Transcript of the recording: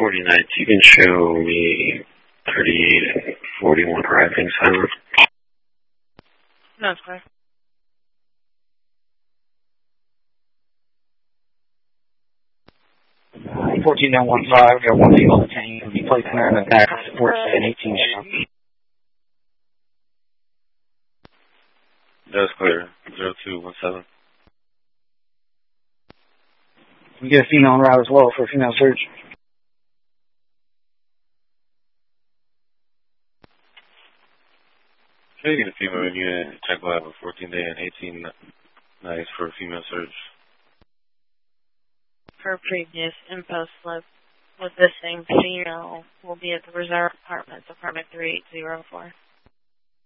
49, you can show me 38 and 41 arriving silent. No, it's clear. $14.15, we got one female detainee who will be placed there in the back of support and 18 show. That's clear. 0217. We get a female en route as well for a female search. Taking a female unit, check lab with 14 day and 18 nights for a female search. Per previous info slip, with the same female will be at the reserve apartment, apartment 3804.